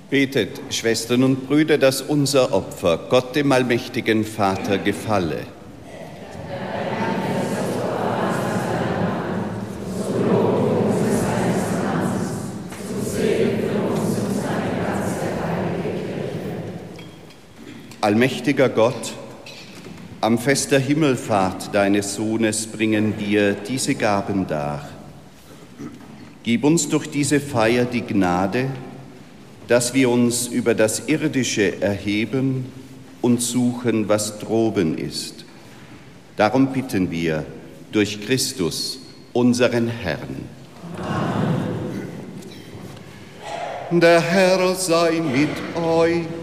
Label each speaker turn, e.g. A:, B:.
A: Betet, Schwestern und Brüder, dass unser Opfer Gott, dem allmächtigen Vater, gefalle. Allmächtiger Gott, am Fest der Himmelfahrt deines Sohnes bringen wir diese Gaben dar. Gib uns durch diese Feier die Gnade, dass wir uns über das Irdische erheben und suchen, was droben ist. Darum bitten wir durch Christus, unseren Herrn. Amen. Der Herr sei mit euch.